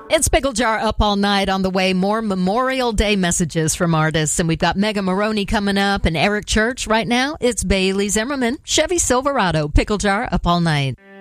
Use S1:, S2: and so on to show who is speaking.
S1: It's Pickle Jar Up All Night. On the way, more Memorial Day messages from artists. And we've got Mega Maroney coming up and Eric Church. Right now, it's Bailey Zimmerman, Chevy Silverado. Pickle Jar Up All Night.